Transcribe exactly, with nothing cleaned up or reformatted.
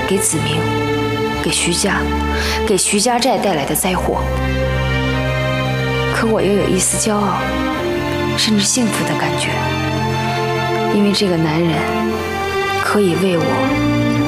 给子明，给徐家，给徐家寨带来的灾祸。可我又有一丝骄傲，甚至幸福的感觉，因为这个男人可以为我